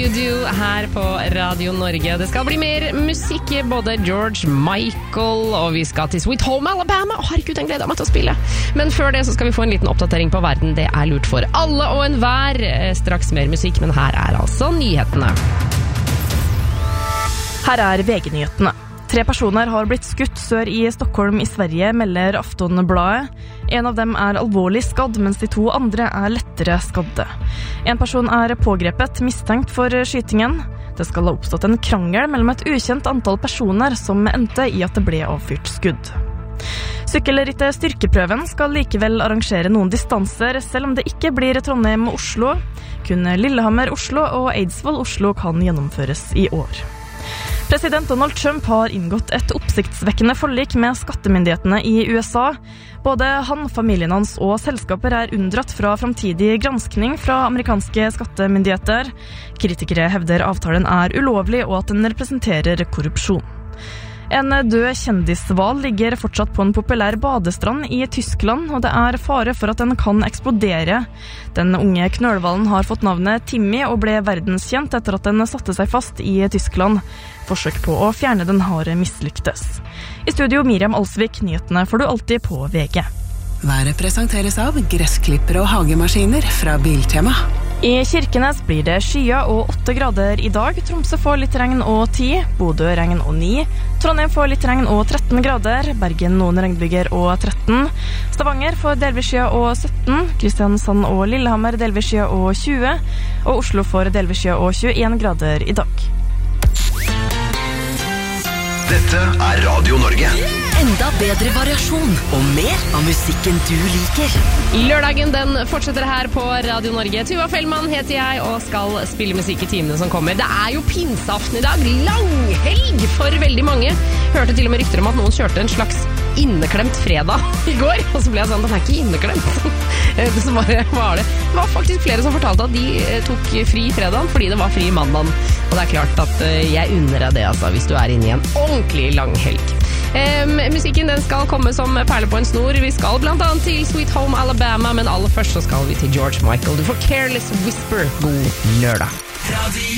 Do her på Radio Norge. Det skal bli mer musikk, både George Michael, og vi skal til Sweet Home Alabama. Herregud, den gleder jeg meg til å spille. Men før det så skal vi få en liten oppdatering på verden. Det er lurt for alle og enhver. Straks mer musikk, men her er altså nyhetene. Her er VG-nyhetene. 3 personer har blitt skutt sør i Stockholm i Sverige, melder Aftonbladet. En av dem er alvorlig skadd, mens de 2 andre er lettere skadde. En person er pågrepet, mistenkt for skytingen. Det skal ha oppstått en krangel mellom et ukjent antall personer som endte i at det ble avfyrt skudd. Sykkelrittet Styrkeprøven skal likevel arrangere noen distanser, selv om det ikke blir Trondheim og Oslo. Kun Lillehammer, Oslo og Eidsvoll, Oslo kan gjennomføres i år. President Donald Trump har inngått et oppsiktsvekkende forlik med skattemyndighetene i USA. Både han, familien hans og selskaper er unndratt fra framtidig granskning fra amerikanske skattemyndigheter. Kritikere hevder avtalen er ulovlig og at den representerer korrupsjon. En død kjendishval ligger fortsatt på en populær badestrand i Tyskland, og det er fare for at den kan eksplodere. Den unge knølhvalen har fått navnet Timmy og ble verdenskjent etter at den satte seg fast i Tyskland. Forsøk på å fjerne den har mislyktes. I studio Miriam Alsvik, nyhetene får du alltid på VG. Været presenteres av gressklippere og hagemaskiner fra Biltema. I Kirkenes blir det skya og 8 grader i dag. Tromsø får litt regn og 10, Bodø regn og 9, Trondheim får litt regn og 13 grader, Bergen noen regnbyger og 13, Stavanger får delvis skya og 17, Kristiansand og Lillehammer delvis skya og 20, og Oslo får delvis skya og 21 grader i dag. Dette er Radio Norge. Enda bedre variasjon og mer av musikken du liker. Lørdagen den fortsetter her på Radio Norge. Tuva Fellmann heter jeg og skal spille musikk i timene som kommer. Det er jo pinseaften i dag. Langhelg for veldig mange. Hørte til og med rykter om at noen kjørte en slags inneklemt fredag i går. Og så ble jeg sånn, den er ikke inneklemt. Så bare var det. Det var faktisk flere som fortalte at de tok fri fredagen fordi det var fri mandagen. Og det er klart at jeg unner deg det, altså, hvis du er inne i en ordentlig lang helg. Musikken den skal komme som perle på en snor. Vi skal blant annet til Sweet Home Alabama, men aller først så skal vi til George Michael. Du får Careless Whisper. God lørdag.